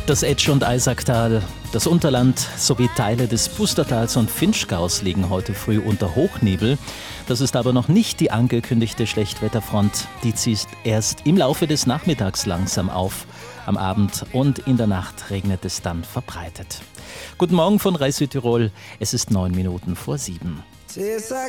Das Etsch- und Eisacktal, das Unterland sowie Teile des Pustertals und Vinschgaus liegen heute früh unter Hochnebel. Das ist aber noch nicht die angekündigte Schlechtwetterfront. Die zieht erst im Laufe des Nachmittags langsam auf. Am Abend und in der Nacht regnet es dann verbreitet. Guten Morgen von Rai Südtirol. Es ist 9 Minuten vor 7.